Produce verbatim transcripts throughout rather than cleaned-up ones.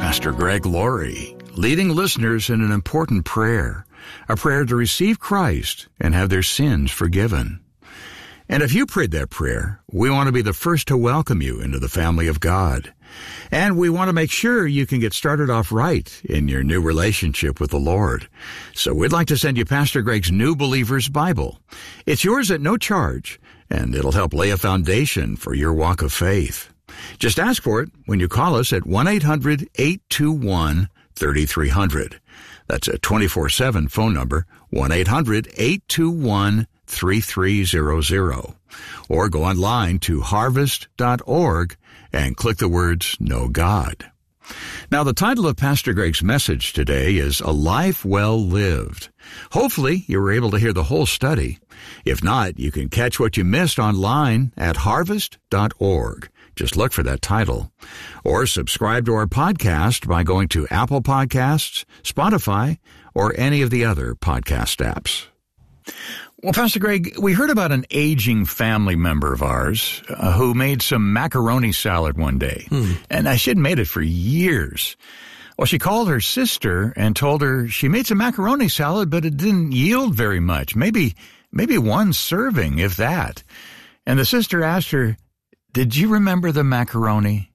Pastor Greg Laurie, leading listeners in an important prayer, a prayer to receive Christ and have their sins forgiven. And if you prayed that prayer, we want to be the first to welcome you into the family of God. And we want to make sure you can get started off right in your new relationship with the Lord. So we'd like to send you Pastor Greg's New Believer's Bible. It's yours at no charge, and it'll help lay a foundation for your walk of faith. Just ask for it when you call us at one eight hundred eight two one three three zero zero. That's a twenty-four seven phone number, one eight hundred eight two one three three zero zero. Or go online to harvest dot org and click the words Know God. Now, the title of Pastor Greg's message today is A Life Well Lived. Hopefully, you were able to hear the whole study. If not, you can catch what you missed online at harvest dot org. Just look for that title. Or subscribe to our podcast by going to Apple Podcasts, Spotify, or any of the other podcast apps. Well, Pastor Greg, we heard about an aging family member of ours uh, who made some macaroni salad one day. Hmm. And she had made it for years. Well, she called her sister and told her she made some macaroni salad, but it didn't yield very much. Maybe, maybe one serving, if that. And the sister asked her, "Did you remember the macaroni?"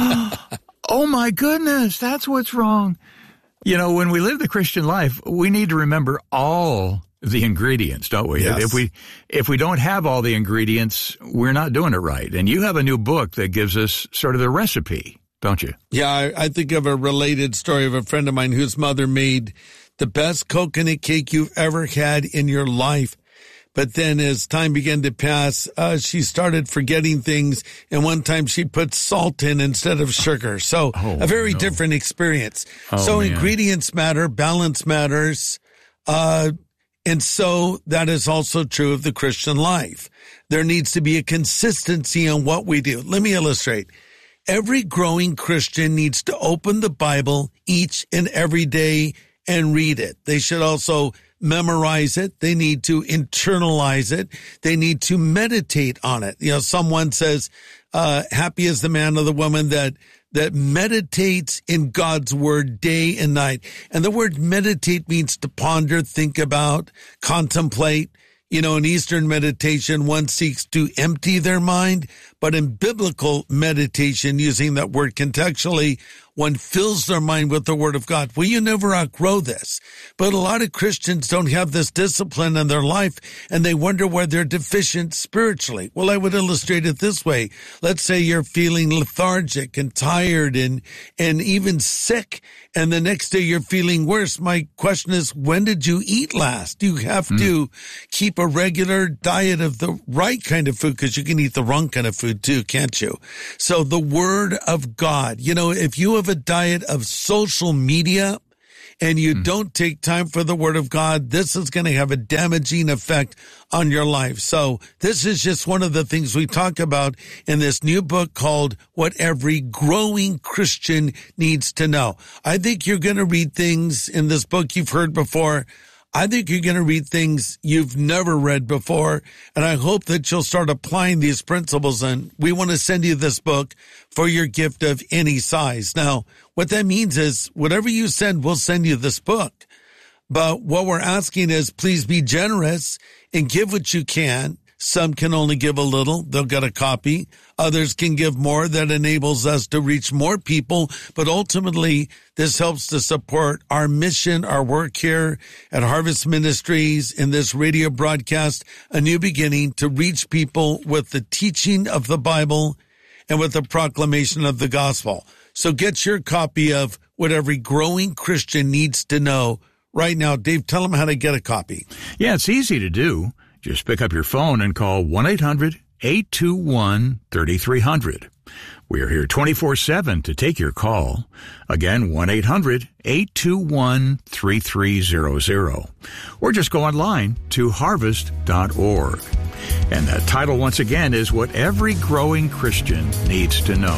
Oh, my goodness, that's what's wrong. You know, when we live the Christian life, we need to remember all the ingredients, don't we? Yes. If we if we don't have all the ingredients, we're not doing it right. And you have a new book that gives us sort of the recipe, don't you? Yeah, I, I think of a related story of a friend of mine whose mother made the best coconut cake you've ever had in your life. But then as time began to pass, uh, she started forgetting things. And one time she put salt in instead of sugar. So oh, a very no. different experience. Oh, so man. Ingredients matter, balance matters. Uh, and so that is also true of the Christian life. There needs to be a consistency on what we do. Let me illustrate. Every growing Christian needs to open the Bible each and every day and read it. They should also memorize it. They need to internalize it. They need to meditate on it. You know, someone says, uh, happy is the man or the woman that, that meditates in God's word day and night. And the word meditate means to ponder, think about, contemplate. You know, in Eastern meditation, one seeks to empty their mind, but in biblical meditation, using that word contextually, one fills their mind with the Word of God. Well, you never outgrow this. But a lot of Christians don't have this discipline in their life, and they wonder why they're deficient spiritually. Well, I would illustrate it this way. Let's say you're feeling lethargic and tired and, and even sick, and the next day you're feeling worse. My question is, when did you eat last? You have mm. to keep a regular diet of the right kind of food, because you can eat the wrong kind of food too, can't you? So the Word of God, you know, if you have a diet of social media and you mm. don't take time for the Word of God, this is going to have a damaging effect on your life. So this is just one of the things we talk about in this new book called What Every Growing Christian Needs to Know. I think you're going to read things in this book you've heard before. I think you're going to read things you've never read before, and I hope that you'll start applying these principles, and we want to send you this book for your gift of any size. Now, what that means is whatever you send, we'll send you this book. But what we're asking is please be generous and give what you can. Some can only give a little. They'll get a copy. Others can give more. That enables us to reach more people. But ultimately, this helps to support our mission, our work here at Harvest Ministries in this radio broadcast, A New Beginning, to reach people with the teaching of the Bible and with the proclamation of the gospel. So get your copy of What Every Growing Christian Needs to Know right now. Dave, tell them how to get a copy. Yeah, it's easy to do. Just pick up your phone and call one eight hundred eight two one three three zero zero. We are here twenty-four seven to take your call. Again, one eight hundred eight two one three three zero zero. Or just go online to harvest dot org. And the title, once again, is What Every Growing Christian Needs to Know.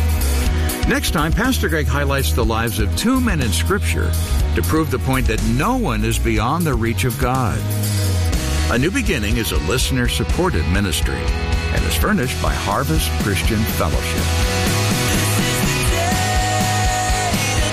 Next time, Pastor Greg highlights the lives of two men in Scripture to prove the point that no one is beyond the reach of God. A New Beginning is a listener-supported ministry and is furnished by Harvest Christian Fellowship.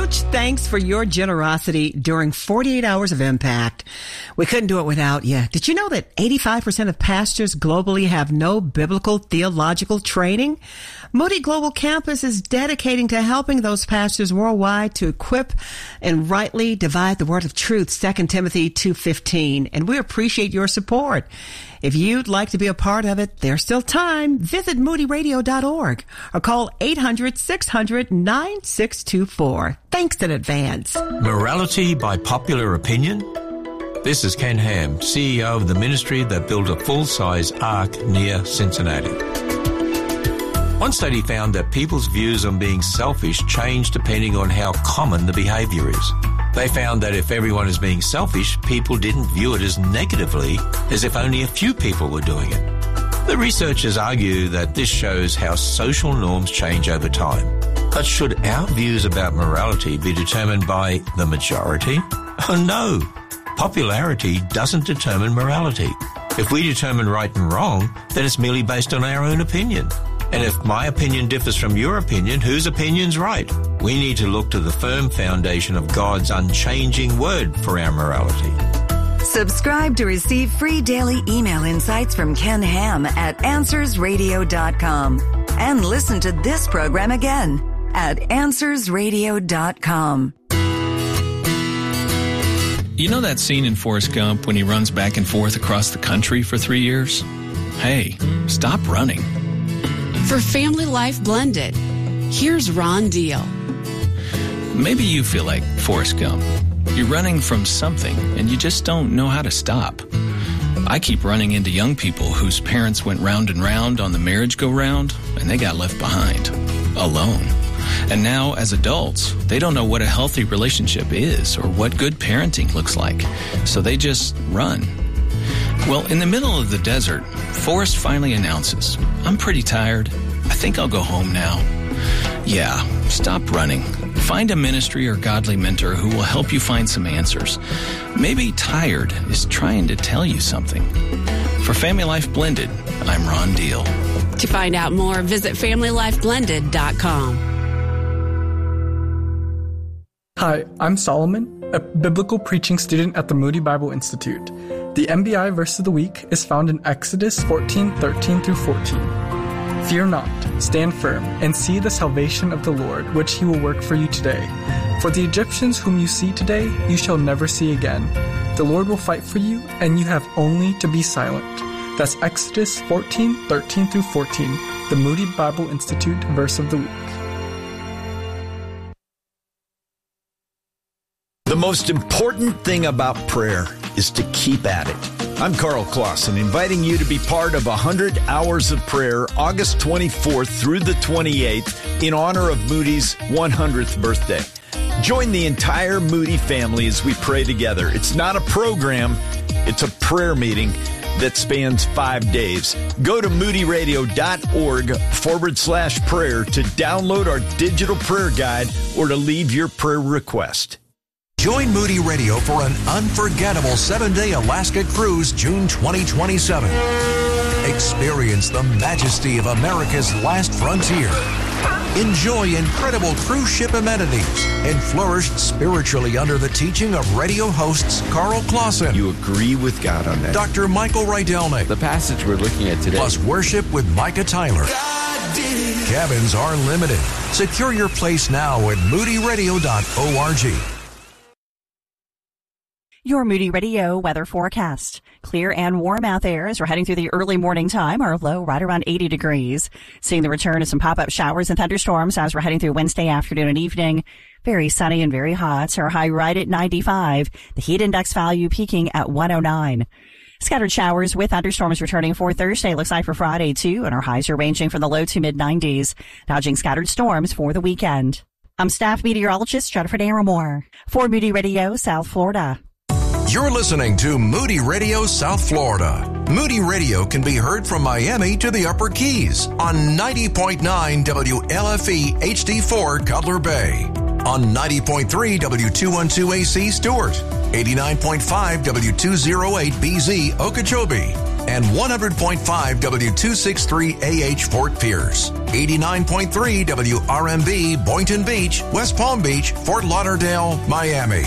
huge thanks for your generosity during forty-eight hours of impact. We couldn't do it without you. Did you know that eighty-five percent of pastors globally have no biblical theological training? Moody Global Campus is dedicating to helping those pastors worldwide to equip and rightly divide the word of truth, Second Timothy two fifteen. And we appreciate your support. If you'd like to be a part of it, there's still time. Visit moody radio dot org or call eight hundred, six hundred, nine six two four. Thanks in advance. Morality by popular opinion? This is Ken Ham, C E O of the ministry that built a full-size ark near Cincinnati. One study found that people's views on being selfish change depending on how common the behavior is. They found that if everyone is being selfish, people didn't view it as negatively as if only a few people were doing it. The researchers argue that this shows how social norms change over time. But should our views about morality be determined by the majority? Oh no! Popularity doesn't determine morality. If we determine right and wrong, then it's merely based on our own opinion. And if my opinion differs from your opinion, whose opinion's right? We need to look to the firm foundation of God's unchanging word for our morality. Subscribe to receive free daily email insights from Ken Ham at answers radio dot com. And listen to this program again at answers radio dot com. You know that scene in Forrest Gump when he runs back and forth across the country for three years? Hey, stop running. For Family Life Blended, here's Ron Deal. Maybe you feel like Forrest Gump. You're running from something and you just don't know how to stop. I keep running into young people whose parents went round and round on the marriage go-round and they got left behind, alone. And now, as adults, they don't know what a healthy relationship is or what good parenting looks like, so they just run. Well, in the middle of the desert, Forrest finally announces, I'm pretty tired. I think I'll go home now. Yeah, stop running. Find a ministry or godly mentor who will help you find some answers. Maybe tired is trying to tell you something. For Family Life Blended, I'm Ron Deal. To find out more, visit family life blended dot com. Hi, I'm Solomon, a biblical preaching student at the Moody Bible Institute. The M B I verse of the week is found in Exodus fourteen, thirteen through fourteen. Fear not, stand firm, and see the salvation of the Lord, which he will work for you today. For the Egyptians whom you see today, you shall never see again. The Lord will fight for you, and you have only to be silent. That's Exodus fourteen, thirteen through fourteen, the Moody Bible Institute verse of the week. The most important thing about prayer is to keep at it. I'm Carl Clausen, inviting you to be part of one hundred hours of prayer, August twenty-fourth through the twenty-eighth, in honor of Moody's one hundredth birthday. Join the entire Moody family as we pray together. It's not a program, it's a prayer meeting that spans five days. Go to moody radio dot org forward slash prayer to download our digital prayer guide or to leave your prayer request. Join Moody Radio for an unforgettable seven-day Alaska cruise June twenty twenty-seven. Experience the majesty of America's last frontier. Enjoy incredible cruise ship amenities and flourish spiritually under the teaching of radio hosts Carl Clausen. You agree with God on that? Doctor Michael Rydelnik. The passage we're looking at today. Plus worship with Micah Tyler. Cabins are limited. Secure your place now at moody radio dot org. Your Moody Radio weather forecast. Clear and warm out there as we're heading through the early morning time. Our low right around eighty degrees. Seeing the return of some pop-up showers and thunderstorms as we're heading through Wednesday afternoon and evening. Very sunny and very hot. Our high right at ninety-five. The heat index value peaking at one oh nine. Scattered showers with thunderstorms returning for Thursday. Looks like for Friday too. And our highs are ranging from the low to mid nineties. Dodging scattered storms for the weekend. I'm staff meteorologist Jennifer Naramore for Moody Radio South Florida. You're listening to Moody Radio South Florida. Moody Radio can be heard from Miami to the Upper Keys on ninety point nine W L F E H D four Cutler Bay, on ninety point three W two twelve A C Stewart, eighty-nine point five W two oh eight B Z Okeechobee, and one hundred point five W two sixty-three A H Fort Pierce, eighty-nine point three W R M B Boynton Beach, West Palm Beach, Fort Lauderdale, Miami.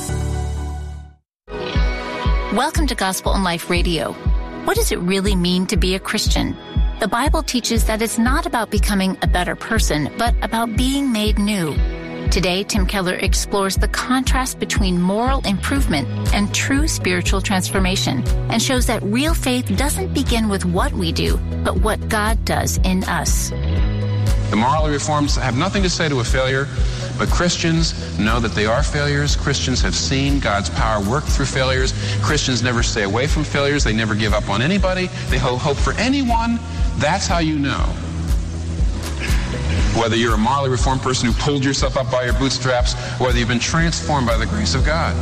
Welcome to Gospel and Life Radio. What does it really mean to be a Christian? The Bible teaches that it's not about becoming a better person, but about being made new. Today, Tim Keller explores the contrast between moral improvement and true spiritual transformation, and shows that real faith doesn't begin with what we do, but what God does in us. The morally reforms have nothing to say to a failure, but Christians know that they are failures. Christians have seen God's power work through failures. Christians never stay away from failures. They never give up on anybody. They hold hope for anyone. That's how you know. Whether you're a morally reformed person who pulled yourself up by your bootstraps, or whether you've been transformed by the grace of God.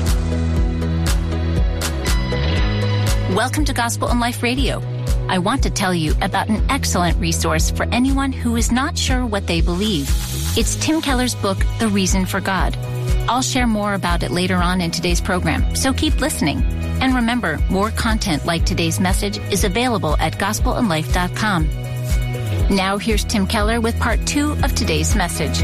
Welcome to Gospel and Life Radio. I want to tell you about an excellent resource for anyone who is not sure what they believe. It's Tim Keller's book, The Reason for God. I'll share more about it later on in today's program, so keep listening. And remember, more content like today's message is available at gospel and life dot com. Now here's Tim Keller with part two of today's message.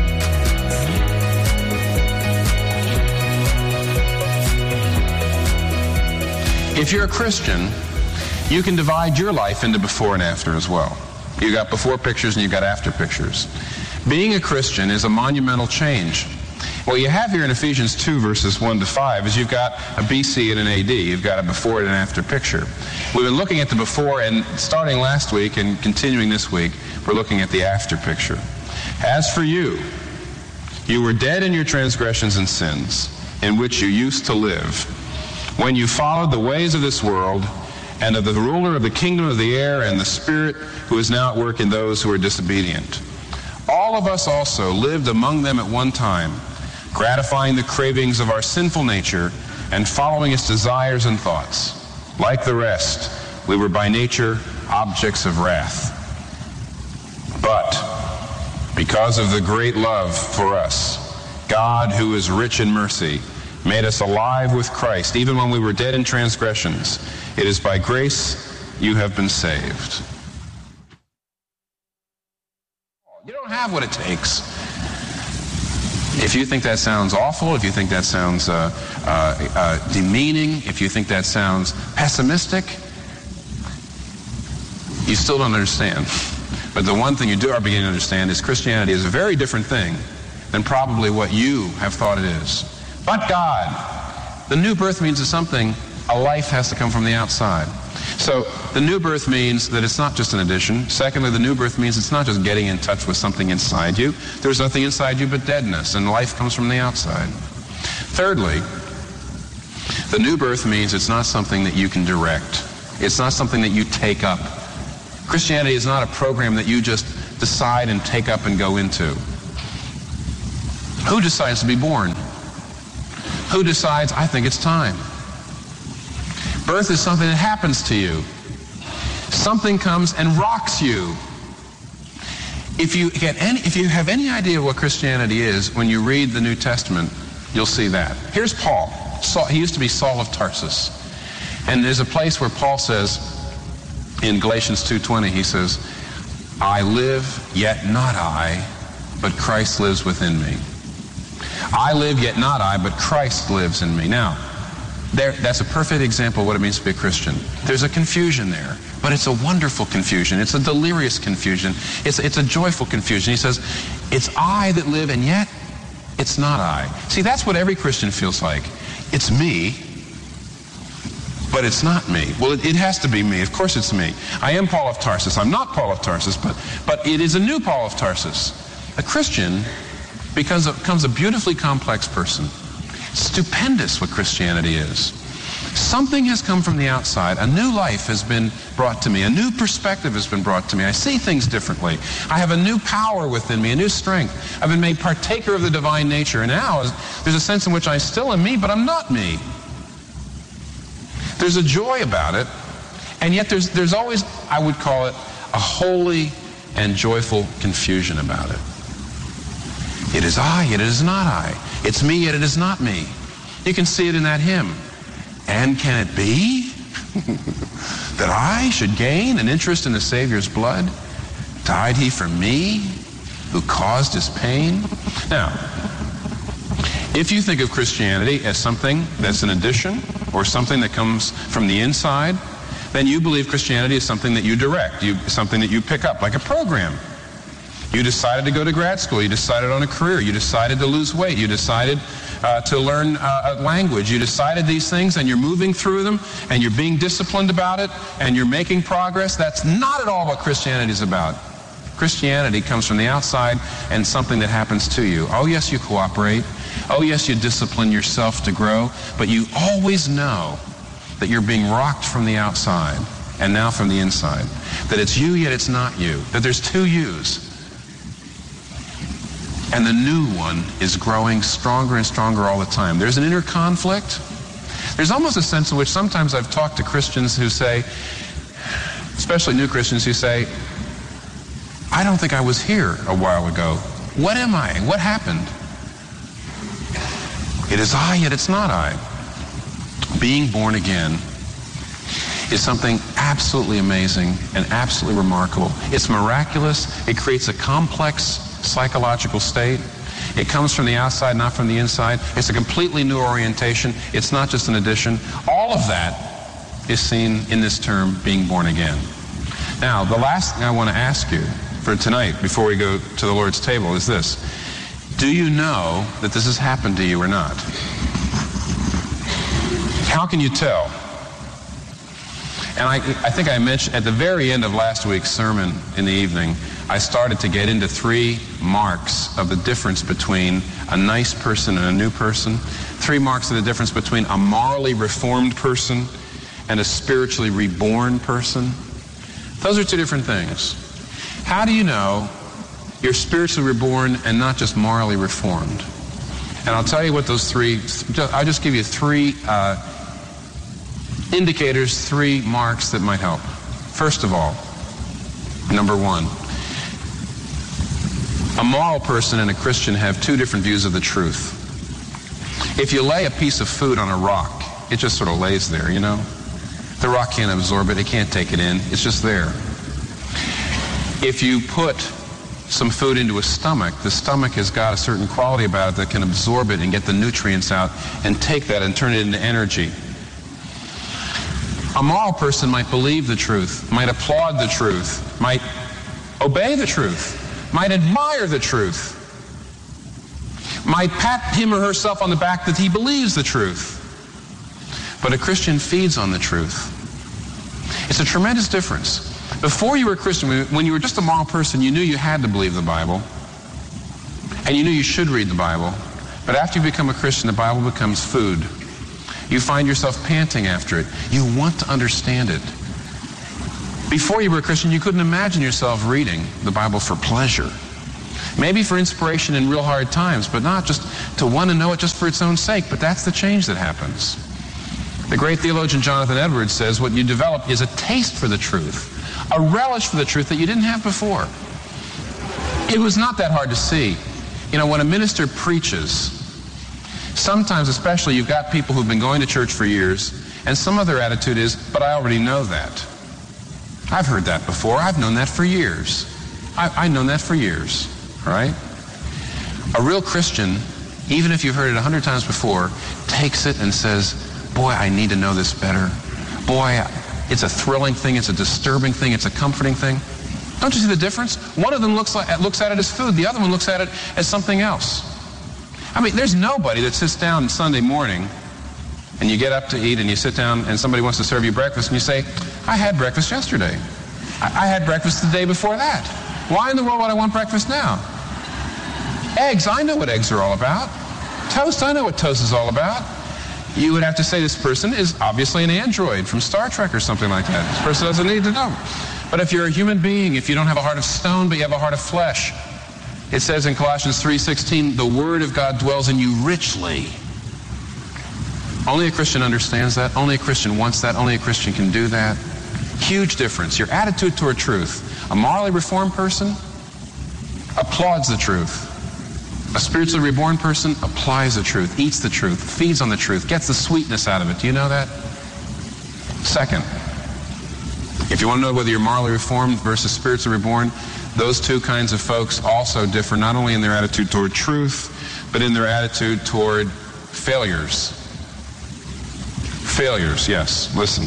If you're a Christian, you can divide your life into before and after as well. You got before pictures and you got after pictures. Being a Christian is a monumental change. What you have here in Ephesians two, verses one to five, is you've got a B C and an A D. You've got a before and an after picture. We've been looking at the before, and starting last week and continuing this week, we're looking at the after picture. As for you, you were dead in your transgressions and sins, in which you used to live, when you followed the ways of this world, and of the ruler of the kingdom of the air, and the spirit who is now at work in those who are disobedient. All of us also lived among them at one time, gratifying the cravings of our sinful nature and following its desires and thoughts. Like the rest, we were by nature objects of wrath. But because of the great love for us, God, who is rich in mercy, made us alive with Christ, even when we were dead in transgressions. It is by grace you have been saved. You don't have what it takes. If you think that sounds awful, if you think that sounds uh, uh, uh, demeaning, if you think that sounds pessimistic, you still don't understand. But the one thing you do are beginning to understand is Christianity is a very different thing than probably what you have thought it is. But God, the new birth means something. A life has to come from the outside. So the new birth means that it's not just an addition. Secondly, the new birth means it's not just getting in touch with something inside you. There's nothing inside you but deadness, and life comes from the outside. Thirdly, the new birth means it's not something that you can direct. It's not something that you take up. Christianity is not a program that you just decide and take up and go into. Who decides to be born? Who decides, I think it's time? Birth is something that happens to you. Something comes and rocks you. If you get any, if you have any idea what Christianity is, when you read the New Testament, you'll see that. Here's Paul. Saul, he used to be Saul of Tarsus. And there's a place where Paul says, in Galatians two twenty, he says, I live, yet not I, but Christ lives within me. I live, yet not I, but Christ lives in me. Now, There, that's a perfect example of what it means to be a Christian. There's a confusion there, but it's a wonderful confusion. It's a delirious confusion. It's, it's a joyful confusion. He says, it's I that live, and yet it's not I. See, that's what every Christian feels like. It's me, but it's not me. Well, it, it has to be me. Of course it's me. I am Paul of Tarsus. I'm not Paul of Tarsus, but, but it is a new Paul of Tarsus. A Christian becomes a, becomes a beautifully complex person. Stupendous what Christianity is. Something has come from the outside. A new life has been brought to me. A new perspective has been brought to me. I see things differently. I have a new power within me, a new strength. I've been made partaker of the divine nature. And now there's a sense in which I still am me, but I'm not me. There's a joy about it. And yet there's, there's always, I would call it, a holy and joyful confusion about it. It is I, yet it is not I. It's me, yet it is not me. You can see it in that hymn. And can it be that I should gain an interest in the Savior's blood? Died he for me, who caused his pain? Now, if you think of Christianity as something that's an addition or something that comes from the inside, then you believe Christianity is something that you direct, you, something that you pick up, like a program. You decided to go to grad school, you decided on a career, you decided to lose weight, you decided uh, to learn uh, a language, you decided these things and you're moving through them and you're being disciplined about it and you're making progress. That's not at all what Christianity is about. Christianity comes from the outside and something that happens to you. Oh yes, you cooperate. Oh yes, you discipline yourself to grow, but you always know that you're being rocked from the outside and now from the inside. That it's you, yet it's not you. That there's two yous. And the new one is growing stronger and stronger all the time. There's an inner conflict. There's almost a sense in which sometimes I've talked to Christians who say, especially new Christians who say, I don't think I was here a while ago. What am I? What happened? It is I, yet it's not I. Being born again is something absolutely amazing and absolutely remarkable. It's miraculous. It creates a complex psychological state. It comes from the outside, not from the inside. It's a completely new orientation. It's not just an addition. All of that is seen in this term, being born again. Now, the last thing I want to ask you for tonight, before we go to the Lord's table, is this. Do you know that this has happened to you or not? How can you tell? And I, I think I mentioned at the very end of last week's sermon in the evening, I started to get into three marks of the difference between a nice person and a new person. Three marks of the difference between a morally reformed person and a spiritually reborn person. Those are two different things. How do you know you're spiritually reborn and not just morally reformed? And I'll tell you what those three, I'll just give you three uh, indicators, three marks that might help. First of all, number one, a moral person and a Christian have two different views of the truth. If you lay a piece of food on a rock, it just sort of lays there, you know? The rock can't absorb it, it can't take it in, it's just there. If you put some food into a stomach, the stomach has got a certain quality about it that can absorb it and get the nutrients out and take that and turn it into energy. A moral person might believe the truth, might applaud the truth, might obey the truth, might admire the truth, might pat him or herself on the back that he believes the truth. But a Christian feeds on the truth. It's a tremendous difference. Before you were a Christian, when you were just a moral person, you knew you had to believe the Bible, and you knew you should read the Bible. But after you become a Christian, the Bible becomes food. You find yourself panting after it. You want to understand it. Before you were a Christian, you couldn't imagine yourself reading the Bible for pleasure. Maybe for inspiration in real hard times, but not just to want to know it just for its own sake. But that's the change that happens. The great theologian Jonathan Edwards says what you develop is a taste for the truth, a relish for the truth that you didn't have before. It was not that hard to see. You know, when a minister preaches, sometimes especially you've got people who've been going to church for years, and some of their attitude is, but I already know that. I've heard that before. I've known that for years. I, I've known that for years, all right? A real Christian, even if you've heard it a hundred times before, takes it and says, boy, I need to know this better. Boy, it's a thrilling thing. It's a disturbing thing. It's a comforting thing. Don't you see the difference? One of them looks, like, looks at it as food. The other one looks at it as something else. I mean, there's nobody that sits down Sunday morning and you get up to eat and you sit down and somebody wants to serve you breakfast and you say, I had breakfast yesterday. I, I had breakfast the day before that. Why in the world would I want breakfast now? Eggs, I know what eggs are all about. Toast, I know what toast is all about. You would have to say this person is obviously an android from Star Trek or something like that. This person doesn't need to know. But if you're a human being, if you don't have a heart of stone but you have a heart of flesh, it says in Colossians three sixteen, the Word of God dwells in you richly. Only a Christian understands that. Only a Christian wants that. Only a Christian can do that. Huge difference. Your attitude toward truth. A morally reformed person applauds the truth. A spiritually reborn person applies the truth, eats the truth, feeds on the truth, gets the sweetness out of it. Do you know that? Second, If you want to know whether you're morally reformed versus spiritually reborn, those two kinds of folks also differ not only in their attitude toward truth, but in their attitude toward failures. Failures, yes. Listen.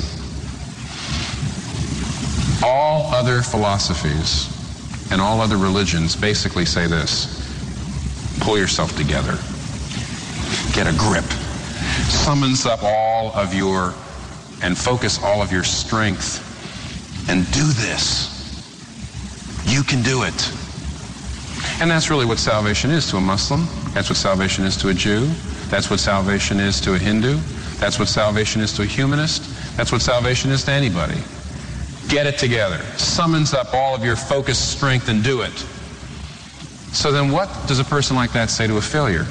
All other philosophies and all other religions basically say this: pull yourself together. Get a grip. Summons up all of your, and focus all of your strength, and do this. You can do it. And that's really what salvation is to a Muslim. That's what salvation is to a Jew. That's what salvation is to a Hindu. That's what salvation is to a humanist. That's what salvation is to anybody. Get it together. Summons up all of your focused strength and do it. So then what does a person like that say to a failure?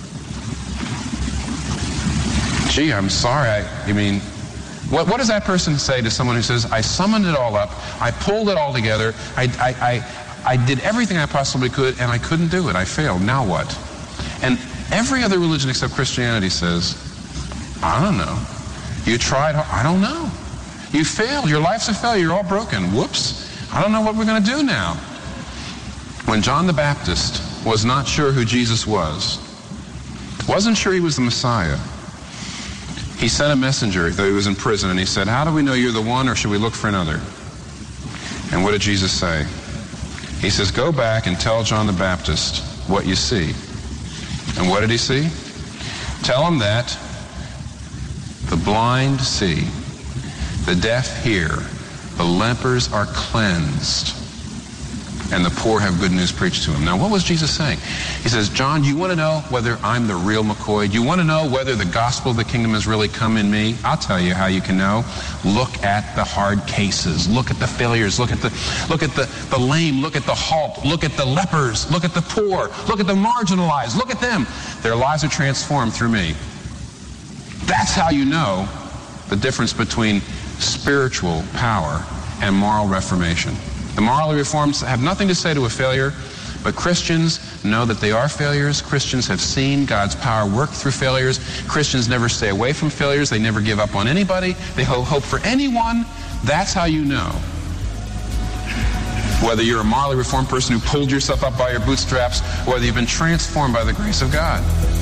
Gee, I'm sorry. I, I mean, what, what does that person say to someone who says, I summoned it all up, I pulled it all together, I, I, I, I did everything I possibly could, and I couldn't do it. I failed. Now what? And every other religion except Christianity says, I don't know. You tried, I don't know. You failed. Your life's a failure. You're all broken. Whoops. I don't know what we're going to do now. When John the Baptist was not sure who Jesus was, wasn't sure he was the Messiah, he sent a messenger, though he was in prison, and he said, how do we know you're the one, or should we look for another? And what did Jesus say? He says, go back and tell John the Baptist what you see. And what did he see? Tell him that the blind see, the deaf hear, the lepers are cleansed, and the poor have good news preached to them. Now, what was Jesus saying? He says, John, you want to know whether I'm the real McCoy? You want to know whether the gospel of the kingdom has really come in me? I'll tell you how you can know. Look at the hard cases. Look at the failures. Look at the, look at the, the lame. Look at the halt. Look at the lepers. Look at the poor. Look at the marginalized. Look at them. Their lives are transformed through me. That's how you know the difference between spiritual power and moral reformation. The morally reformed have nothing to say to a failure, but Christians know that they are failures. Christians have seen God's power work through failures. Christians never stay away from failures. They never give up on anybody. They ho- hope for anyone. That's how you know whether you're a morally reformed person who pulled yourself up by your bootstraps, or whether you've been transformed by the grace of God.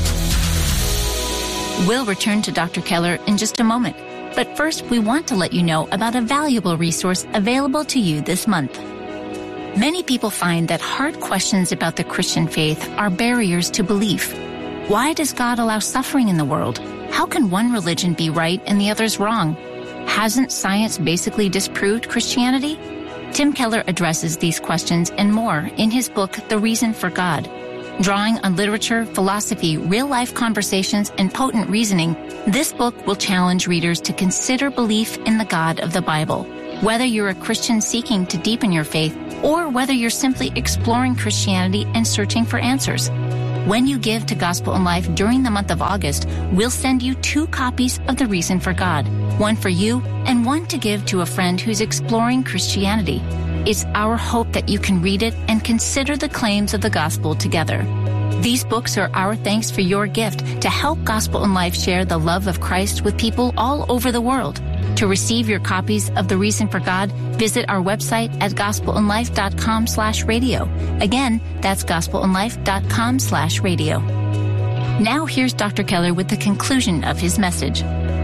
We'll return to Doctor Keller in just a moment. But first, we want to let you know about a valuable resource available to you this month. Many people find that hard questions about the Christian faith are barriers to belief. Why does God allow suffering in the world? How can one religion be right and the others wrong? Hasn't science basically disproved Christianity? Tim Keller addresses these questions and more in his book, The Reason for God. Drawing on literature, philosophy, real-life conversations, and potent reasoning, this book will challenge readers to consider belief in the God of the Bible. Whether you're a Christian seeking to deepen your faith, or whether you're simply exploring Christianity and searching for answers. When you give to Gospel in Life during the month of August, we'll send you two copies of The Reason for God, one for you and one to give to a friend who's exploring Christianity. It's our hope that you can read it and consider the claims of the gospel together. These books are our thanks for your gift to help Gospel in Life share the love of Christ with people all over the world. To receive your copies of The Reason for God, visit our website at gospelinlife.com slash radio. Again, that's gospelinlife.com slash radio. Now here's Doctor Keller with the conclusion of his message.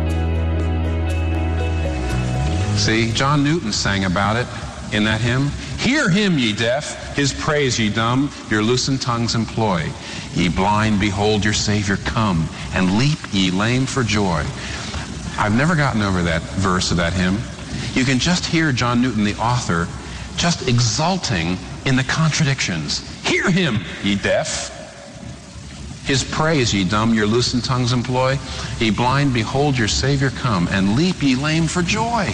See, John Newton sang about it in that hymn. Hear him, ye deaf, his praise, ye dumb, your loosened tongues employ. Ye blind, behold your Savior come, and leap, ye lame, for joy. I've never gotten over that verse of that hymn. You can just hear John Newton, the author, just exulting in the contradictions. Hear him, ye deaf. His praise, ye dumb, your loosened tongues employ. Ye blind, behold your Savior come, and leap, ye lame, for joy.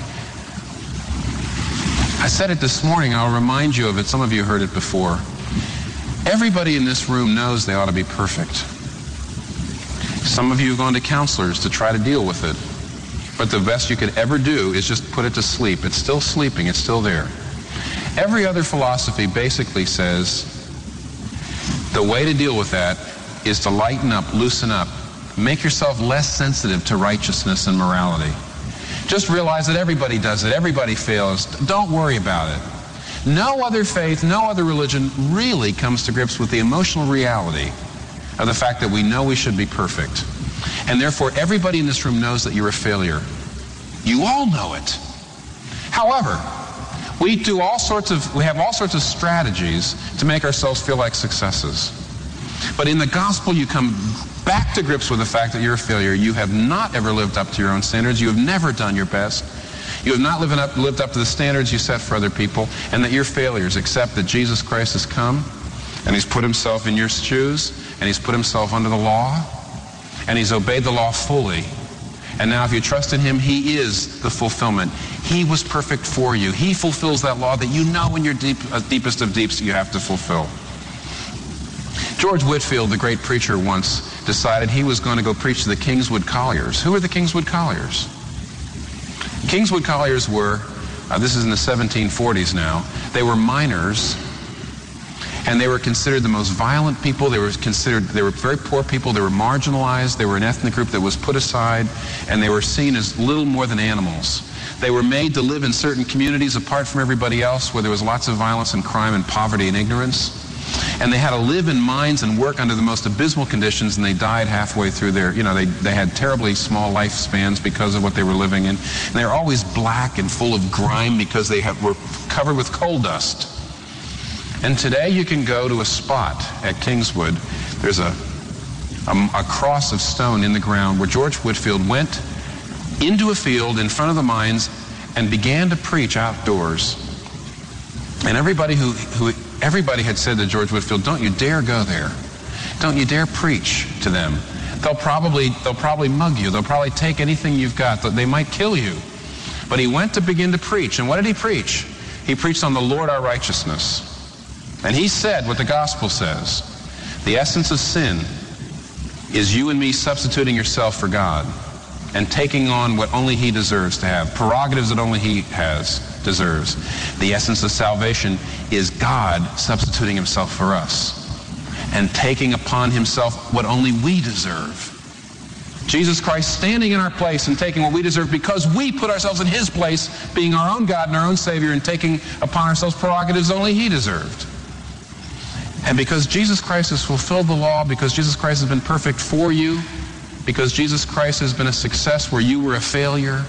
I said it this morning, I'll remind you of it. Some of you heard it before. Everybody in this room knows they ought to be perfect. Some of you have gone to counselors to try to deal with it. But the best you could ever do is just put it to sleep. It's still sleeping. It's still there. Every other philosophy basically says the way to deal with that is to lighten up, loosen up, make yourself less sensitive to righteousness and morality. Just realize that everybody does it. Everybody fails. Don't worry about it. No other faith, no other religion really comes to grips with the emotional reality of the fact that we know we should be perfect. And therefore, everybody in this room knows that you're a failure. You all know it. However, we do all sorts of, we have all sorts of strategies to make ourselves feel like successes. But in the gospel, you come back to grips with the fact that you're a failure. You have not ever lived up to your own standards. You have never done your best. You have not lived up, lived up to the standards you set for other people, and that you're failures, except that Jesus Christ has come, and he's put himself in your shoes, and he's put himself under the law, and he's obeyed the law fully. And now if you trust in him, he is the fulfillment. He was perfect for you. He fulfills that law that you know in your deep, uh, deepest of deeps you have to fulfill. George Whitefield, the great preacher, once decided he was going to go preach to the Kingswood Colliers. Who are the Kingswood Colliers? Kingswood Colliers were, uh, this is in the seventeen forties now, they were miners, and they were considered the most violent people. They were considered, they were very poor people. They were marginalized. They were an ethnic group that was put aside, and they were seen as little more than animals. They were made to live in certain communities apart from everybody else where there was lots of violence and crime and poverty and ignorance. And they had to live in mines and work under the most abysmal conditions, and they died halfway through their, you know, they, they had terribly small lifespans because of what they were living in. And they were always black and full of grime because they have, were covered with coal dust. And today you can go to a spot at Kingswood. There's a, a, a cross of stone in the ground where George Whitefield went into a field in front of the mines and began to preach outdoors. And everybody who, who everybody had said to George Whitefield, don't you dare go there. Don't you dare preach to them. They'll probably, they'll probably mug you. They'll probably take anything you've got. They might kill you. But he went to begin to preach. And what did he preach? He preached on the Lord our righteousness. And he said what the gospel says. The essence of sin is you and me substituting yourself for God and taking on what only he deserves to have, prerogatives that only he has, deserves. The essence of salvation is God substituting himself for us and taking upon himself what only we deserve. Jesus Christ standing in our place and taking what we deserve because we put ourselves in his place, being our own God and our own Savior, and taking upon ourselves prerogatives only he deserved. And because Jesus Christ has fulfilled the law, because Jesus Christ has been perfect for you, because Jesus Christ has been a success where you were a failure,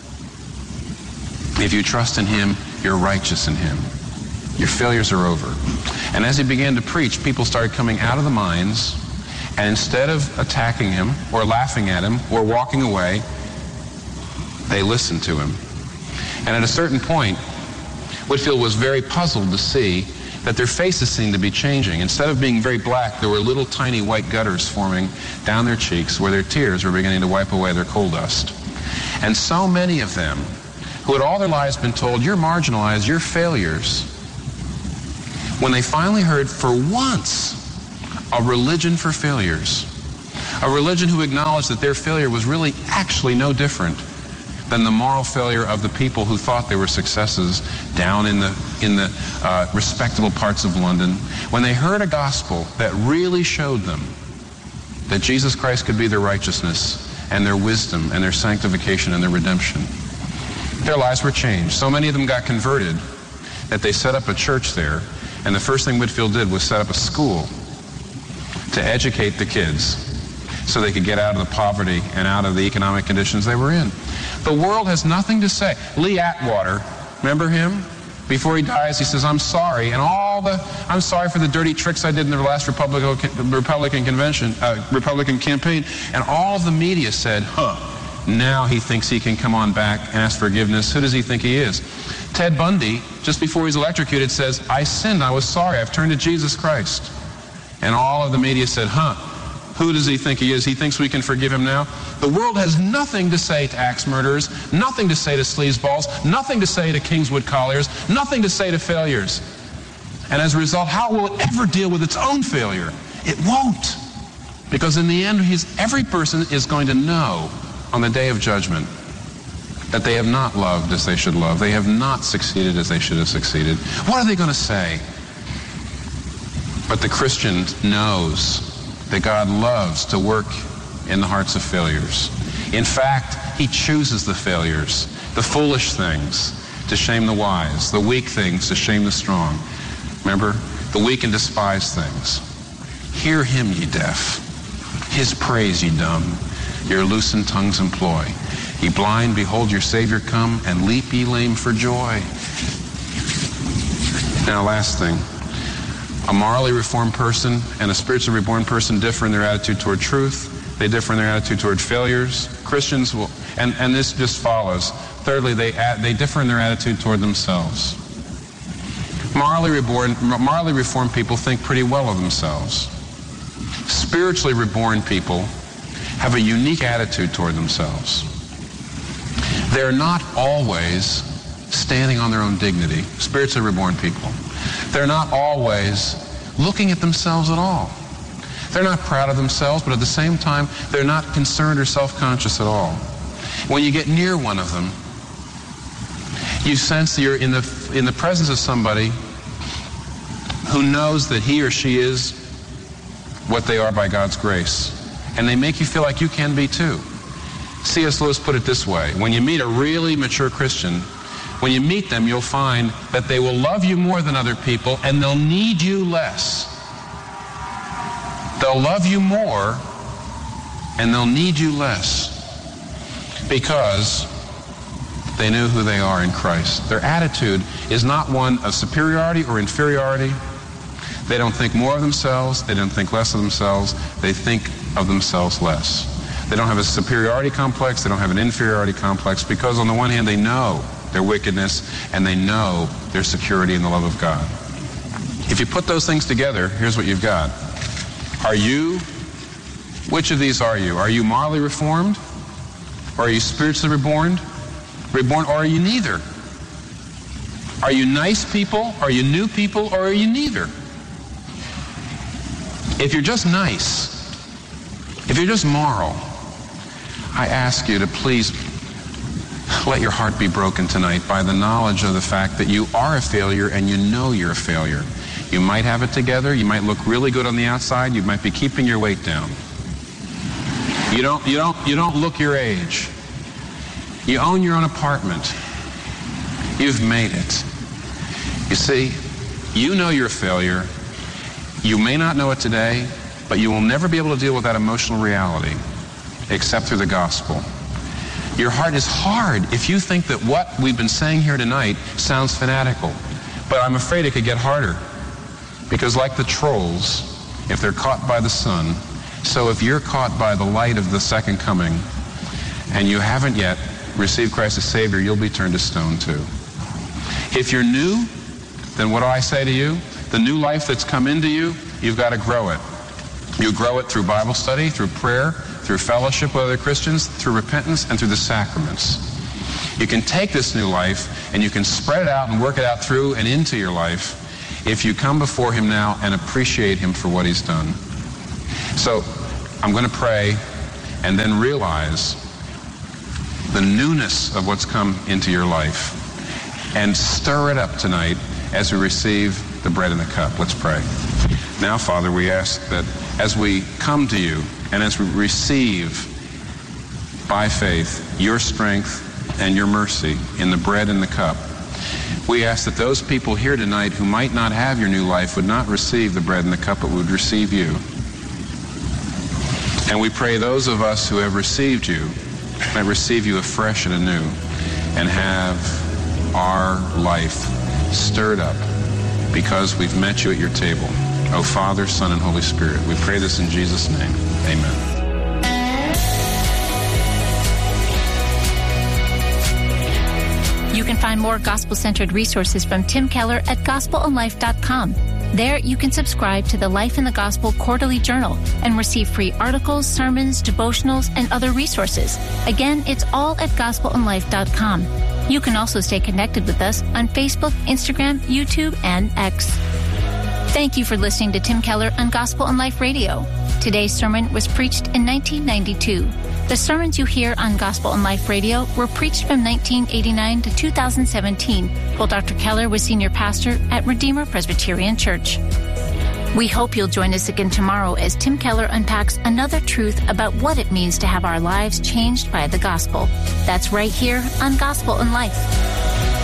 if you trust in him, you're righteous in him. Your failures are over. And as he began to preach, people started coming out of the mines, and instead of attacking him or laughing at him or walking away, they listened to him. And at a certain point, Whitefield was very puzzled to see that their faces seemed to be changing. Instead of being very black, there were little tiny white gutters forming down their cheeks where their tears were beginning to wipe away their coal dust. And so many of them, who had all their lives been told, you're marginalized, you're failures, when they finally heard for once a religion for failures, a religion who acknowledged that their failure was really actually no different than the moral failure of the people who thought they were successes down in the in the uh, respectable parts of London, when they heard a gospel that really showed them that Jesus Christ could be their righteousness and their wisdom and their sanctification and their redemption, their lives were changed. So many of them got converted that they set up a church there, and the first thing Whitefield did was set up a school to educate the kids so they could get out of the poverty and out of the economic conditions they were in. The world has nothing to say. Lee Atwater, remember him? Before he dies, he says, I'm sorry, and all the, I'm sorry for the dirty tricks I did in the last Republican, Republican convention, uh, Republican campaign. And all of the media said, huh, now he thinks he can come on back and ask forgiveness. Who does he think he is? Ted Bundy, just before he's electrocuted, says, I sinned, I was sorry, I've turned to Jesus Christ. And all of the media said, huh, who does he think he is? He thinks we can forgive him now? The world has nothing to say to axe murderers, nothing to say to sleazeballs, nothing to say to Kingswood Colliers, nothing to say to failures. And as a result, how will it ever deal with its own failure? It won't. Because in the end, he's, every person is going to know on the day of judgment that they have not loved as they should love. They have not succeeded as they should have succeeded. What are they going to say? But the Christian knows that God loves to work in the hearts of failures. In fact, he chooses the failures, the foolish things to shame the wise, the weak things to shame the strong. Remember, the weak and despised things. Hear him, ye deaf. His praise, ye dumb. Your loosened tongues employ. Ye blind, behold your Savior come, and leap ye lame for joy. Now, last thing. A morally reformed person and a spiritually reborn person differ in their attitude toward truth. They differ in their attitude toward failures. Christians will, and, and this just follows. Thirdly, they, they differ in their attitude toward themselves. Morally reborn, morally reformed people think pretty well of themselves. Spiritually reborn people have a unique attitude toward themselves. They're not always standing on their own dignity, spiritually reborn people. They're not always looking at themselves at all. They're not proud of themselves, but at the same time, they're not concerned or self-conscious at all. When you get near one of them, you sense that you're in the, in the presence of somebody who knows that he or she is what they are by God's grace. And they make you feel like you can be too. C S Lewis put it this way: when you meet a really mature Christian, when you meet them, you'll find that they will love you more than other people and they'll need you less. They'll love you more and they'll need you less because they knew who they are in Christ. Their attitude is not one of superiority or inferiority. They don't think more of themselves. They don't think less of themselves. They think of themselves less. They don't have a superiority complex. They don't have an inferiority complex because on the one hand, they know their wickedness and they know their security in the love of God. If you put those things together, here's what you've got. Are you, which of these are you? Are you morally reformed? Or are you spiritually reborn? Reborn, or are you neither? Are you nice people? Are you new people? Or are you neither? If you're just nice, if you're just moral, I ask you to please let your heart be broken tonight by the knowledge of the fact that you are a failure and you know you're a failure. You might have it together. You might look really good on the outside. You might be keeping your weight down. You don't, you don't, you don't look your age. You own your own apartment. You've made it. You see, you know you're a failure. You may not know it today, but you will never be able to deal with that emotional reality except through the gospel. Your heart is hard if you think that what we've been saying here tonight sounds fanatical. But I'm afraid it could get harder. Because like the trolls, if they're caught by the sun, so if you're caught by the light of the second coming and you haven't yet received Christ as Savior, you'll be turned to stone too. If you're new, then what do I say to you? The new life that's come into you, you've got to grow it. You grow it through Bible study, through prayer, through fellowship with other Christians, through repentance, and through the sacraments. You can take this new life and you can spread it out and work it out through and into your life if you come before him now and appreciate him for what he's done. So I'm going to pray and then realize the newness of what's come into your life and stir it up tonight as we receive the bread and the cup. Let's pray. Now, Father, we ask that as we come to you and as we receive by faith your strength and your mercy in the bread and the cup, we ask that those people here tonight who might not have your new life would not receive the bread and the cup, but would receive you. And we pray those of us who have received you might receive you afresh and anew and have our life stirred up because we've met you at your table. O Father, Son, and Holy Spirit, we pray this in Jesus' name. Amen. You can find more gospel-centered resources from Tim Keller at gospel and life dot com. There, you can subscribe to the Life in the Gospel Quarterly Journal and receive free articles, sermons, devotionals, and other resources. Again, it's all at gospel and life dot com. You can also stay connected with us on Facebook, Instagram, YouTube, and X. Thank you for listening to Tim Keller on Gospel and Life Radio. Today's sermon was preached in nineteen ninety-two. The sermons you hear on Gospel and Life Radio were preached from nineteen eighty-nine to two thousand seventeen, while Doctor Keller was senior pastor at Redeemer Presbyterian Church. We hope you'll join us again tomorrow as Tim Keller unpacks another truth about what it means to have our lives changed by the gospel. That's right here on Gospel in Life.